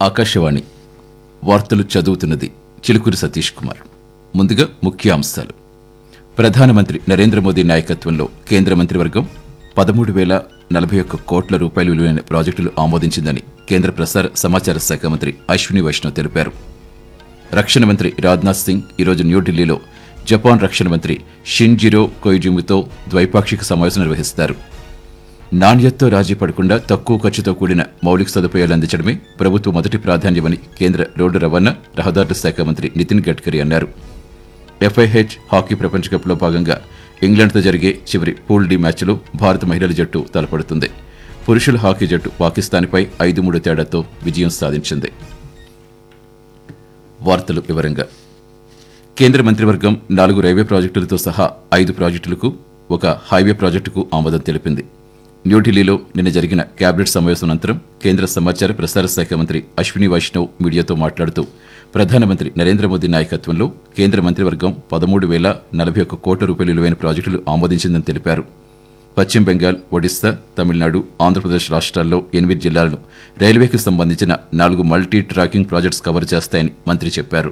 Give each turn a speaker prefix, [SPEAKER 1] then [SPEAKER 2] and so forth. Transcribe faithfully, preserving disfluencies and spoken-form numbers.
[SPEAKER 1] ఆకాశవాణి వార్తలు చదువుతున్నది చిలుకూరి సతీష్ కుమార్. ముందుగా ముఖ్యాంశాలు. ప్రధానమంత్రి నరేంద్ర మోదీ నాయకత్వంలో కేంద్ర మంత్రివర్గం పదమూడు వేల నలభై ఒక్క కోట్ల రూపాయల విలువైన ప్రాజెక్టులు ఆమోదించిందని కేంద్ర ప్రసార సమాచార శాఖ మంత్రి అశ్విని వైష్ణవ్ తెలిపారు. రక్షణ మంత్రి రాజ్నాథ్ సింగ్ ఈరోజు న్యూఢిల్లీలో జపాన్ రక్షణ మంత్రి షిన్జిరో కొయిజుమితో ద్వైపాక్షిక సమావేశం నిర్వహిస్తారు. నాణ్యతతో రాజీ పడకుండా తక్కువ ఖర్చుతో కూడిన మౌలిక సదుపాయాలు అందించడమే ప్రభుత్వ మొదటి ప్రాధాన్యమని కేంద్ర రోడ్డు రవాణా రహదారుల శాఖ మంత్రి నితిన్ గడ్కరీ అన్నారు. ఎఫ్ఐహెచ్ హాకీ ప్రపంచ కప్లో భాగంగా ఇంగ్లాండ్తో జరిగే చివరి పూల్ డి మ్యాచ్లో భారత మహిళల జట్టు తలపడుతుంది. పురుషుల హాకీ జట్టు పాకిస్తాన్పై ఐదు మూడు తేడాతో విజయం సాధించింది. వార్తలు వివరంగా. కేంద్ర మంత్రివర్గం నాలుగు రైల్వే ప్రాజెక్టులతో సహా ఐదు ప్రాజెక్టులకు, ఒక హైవే ప్రాజెక్టుకు ఆమోదం తెలిపింది. న్యూఢిల్లీలో నిన్న జరిగిన కేబినెట్ సమావేశం అనంతరం కేంద్ర సమాచార ప్రసార శాఖ మంత్రి అశ్విని వైష్ణవ్ మీడియాతో మాట్లాడుతూ ప్రధానమంత్రి నరేంద్ర మోదీ నాయకత్వంలో కేంద్ర మంత్రివర్గం పదమూడు వేల నలభై ఒక్క కోట్ల రూపాయల విలువైన ప్రాజెక్టులు ఆమోదించిందని తెలిపారు. పశ్చిమ బెంగాల్, ఒడిశా, తమిళనాడు, ఆంధ్రప్రదేశ్ రాష్ట్రాల్లో ఎనిమిది జిల్లాలను రైల్వేకి సంబంధించిన నాలుగు మల్టీ ట్రాకింగ్ ప్రాజెక్ట్స్ కవర్ చేస్తాయని మంత్రి చెప్పారు.